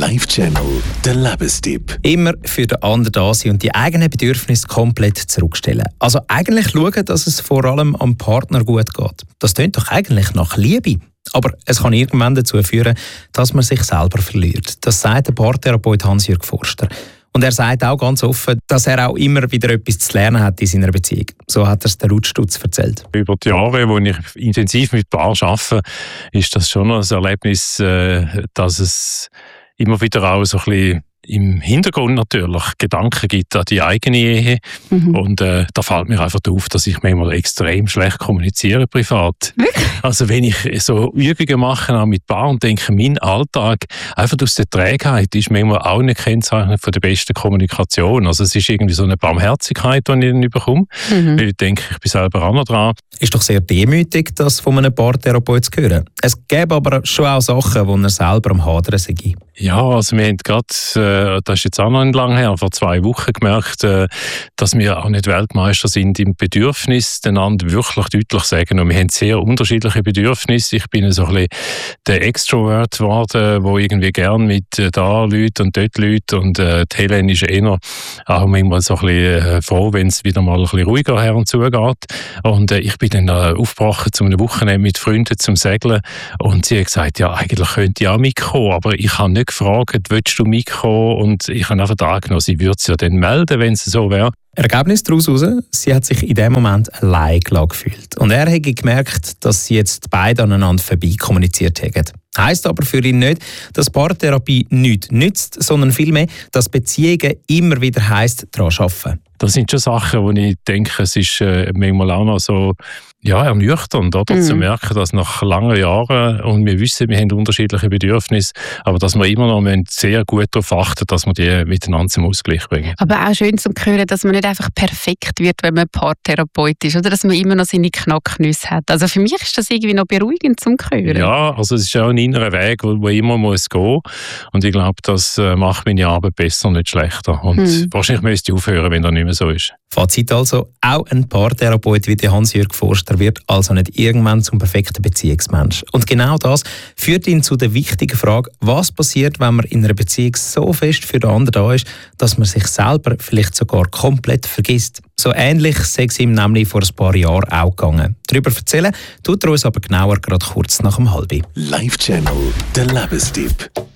Live-Channel, der Lebenstipp. Immer für den anderen da sein und die eigenen Bedürfnisse komplett zurückstellen. Also eigentlich schauen, dass es vor allem am Partner gut geht. Das klingt doch eigentlich nach Liebe. Aber es kann irgendwann dazu führen, dass man sich selber verliert. Das sagt der Paartherapeut Hans-Jürg Forster. Und er sagt auch ganz offen, dass er auch immer wieder etwas zu lernen hat in seiner Beziehung. So hat er es der Ruth Stutz erzählt. Über die Jahre, wo ich intensiv mit Paaren arbeite, ist das schon ein Erlebnis, dass es immer wieder auch so ein bisschen im Hintergrund natürlich Gedanken gibt an die eigene Ehe. Und da fällt mir einfach auf, dass ich manchmal extrem schlecht kommuniziere privat. Wirklich? Also wenn ich so Übungen mache auch mit Paaren und denke, mein Alltag einfach aus der Trägheit ist manchmal auch eine Kennzeichen von der besten Kommunikation. Also es ist irgendwie so eine Barmherzigkeit, die ich dann bekomme. Weil ich denke, ich bin selber auch noch dran. Ist doch sehr demütig, das von einem Paartherapeut zu hören. Es gäbe aber schon auch Sachen, wo er selber am Hadern sei. Ja, also wir haben gerade, das ist jetzt auch noch nicht lange her, vor 2 Wochen gemerkt, dass wir auch nicht Weltmeister sind im Bedürfnis, einander wirklich deutlich sagen. Und wir haben sehr unterschiedliche Bedürfnisse. Ich bin so ein bisschen der Extrovert geworden, der irgendwie gern mit da Leuten und dort Leuten, und die Helen ist eher auch manchmal so ein bisschen froh, wenn es wieder mal ein bisschen ruhiger her und zu geht. Und ich bin dann aufgebrochen zu einem Wochenende mit Freunden zum Segeln, und sie hat gesagt, ja, eigentlich könnte ich auch mitkommen, aber ich habe nicht gefragt, willst du mitkommen? Und ich habe einfach angenommen, sie würde es ja dann melden, wenn es so wäre. Ergebnis daraus heraus, sie hat sich in dem Moment allein gefühlt. Und er hat gemerkt, dass sie jetzt beide aneinander vorbei kommuniziert haben. Heisst aber für ihn nicht, dass Paartherapie nichts nützt, sondern vielmehr, dass Beziehungen immer wieder heisst, daran arbeiten. Das sind schon Sachen, wo ich denke, es ist manchmal auch noch so ernüchternd, oder? Zu merken, dass nach langen Jahren, und wir wissen, wir haben unterschiedliche Bedürfnisse, aber dass wir immer noch sehr gut darauf achten, dass wir die miteinander zum Ausgleich bringen. Aber auch schön zu hören, dass man nicht einfach perfekt wird, wenn man Paartherapeut ist, oder dass man immer noch seine Knacknüsse hat. Also für mich ist das irgendwie noch beruhigend zum hören. Ja, also es ist auch ein innerer Weg, wo immer muss gehen. Und ich glaube, das macht meine Arbeit besser, nicht schlechter. Und wahrscheinlich müsste ich aufhören, wenn das nicht mehr so ist. Fazit also, auch ein Paartherapeut wie der Hans-Jürg Forster wird also nicht irgendwann zum perfekten Beziehungsmensch. Und genau das führt ihn zu der wichtigen Frage, was passiert, wenn man in einer Beziehung so fest für den anderen da ist, dass man sich selber vielleicht sogar komplett vergisst. So ähnlich sei es ihm nämlich vor ein paar Jahren auch gegangen. Darüber erzählen tut er uns aber genauer gerade kurz nach dem 12:30. Live-Channel, der Lebenstipp.